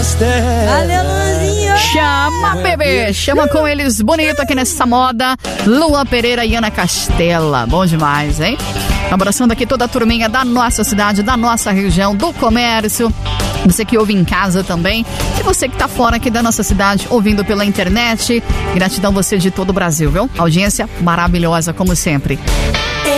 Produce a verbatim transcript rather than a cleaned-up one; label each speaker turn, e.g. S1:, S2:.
S1: Castela.
S2: Aleluia.
S3: Chama, bebê, chama com eles bonito aqui nessa moda. Lua Pereira e Ana Castela. Bom demais, hein? Abraçando aqui toda a turminha da nossa cidade, da nossa região, do comércio. Você que ouve em casa também. E você que tá fora aqui da nossa cidade, ouvindo pela internet. Gratidão você de todo o Brasil, viu? Audiência maravilhosa, como sempre.